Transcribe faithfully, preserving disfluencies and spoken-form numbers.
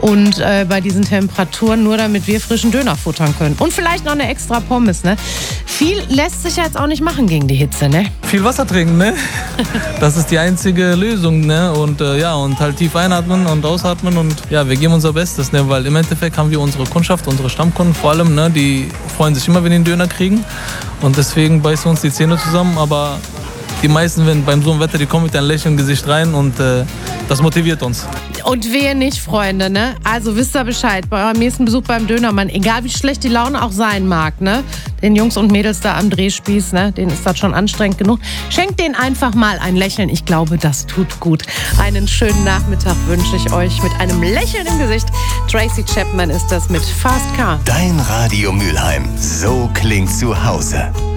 Und äh, bei diesen Temperaturen nur, damit wir frischen Döner futtern können. Und vielleicht noch eine extra Pommes, ne? Viel lässt sich ja jetzt auch nicht machen gegen die Hitze, ne? Viel Wasser trinken, ne? Das ist die einzige Lösung, ne? Und äh, ja, und halt tief einatmen und ausatmen und ja, wir geben unser Bestes, ne? Weil im Endeffekt haben wir unsere Kundschaft, unsere Stammkunden vor allem, ne? Die freuen sich immer, wenn die einen Döner kriegen und deswegen beißen wir uns die Zähne zusammen, aber die meisten, wenn beim so einem Wetter, die kommen mit einem Lächeln im Gesicht rein und äh, das motiviert uns. Und wehe nicht, Freunde, ne? Also wisst ihr Bescheid, bei eurem nächsten Besuch beim Dönermann, egal wie schlecht die Laune auch sein mag, ne? Den Jungs und Mädels da am Drehspieß, ne? Denen ist das schon anstrengend genug. Schenkt denen einfach mal ein Lächeln. Ich glaube, das tut gut. Einen schönen Nachmittag wünsche ich euch mit einem Lächeln im Gesicht. Tracy Chapman ist das mit Fast Car. Dein Radio Mülheim. So klingt zu Hause.